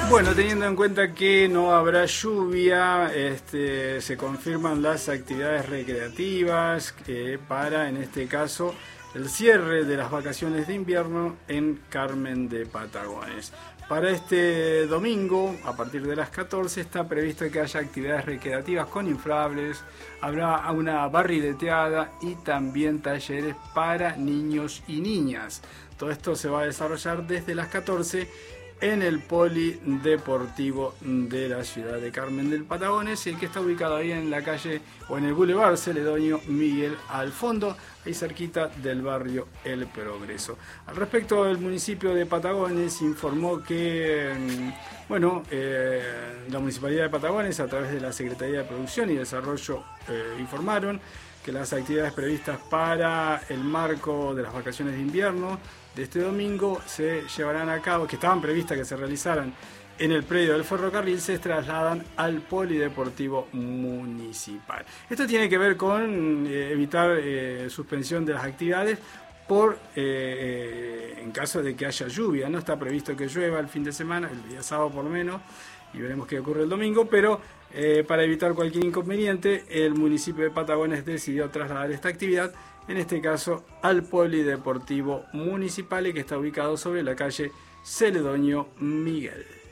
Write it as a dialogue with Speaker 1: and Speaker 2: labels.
Speaker 1: Bueno, teniendo en cuenta que no habrá lluvia, se confirman las actividades recreativas para, en este caso, el cierre de las vacaciones de invierno en Carmen de Patagones. Para este domingo, a partir de las 14, está previsto que haya actividades recreativas con inflables, habrá una barrileteada y también talleres para niños y niñas. Todo esto se va a desarrollar desde las 14 en el Polideportivo de la ciudad de Carmen del Patagones, el que está ubicado ahí en la calle o en el Boulevard Celedonio Miguel al fondo, ahí cerquita del barrio El Progreso. Al respecto, el municipio de Patagones informó que, la Municipalidad de Patagones, a través de la Secretaría de Producción y Desarrollo, informaron que las actividades previstas para el marco de las vacaciones de invierno de este domingo se llevarán a cabo, que estaban previstas que se realizaran en el predio del ferrocarril, se trasladan al Polideportivo Municipal. Esto tiene que ver con evitar suspensión de las actividades en caso de que haya lluvia. No está previsto que llueva el fin de semana, el día sábado por lo menos, y veremos qué ocurre el domingo, pero para evitar cualquier inconveniente, el municipio de Patagones decidió trasladar esta actividad, en este caso al Polideportivo Municipal, que está ubicado sobre la calle Celedonio Miguel.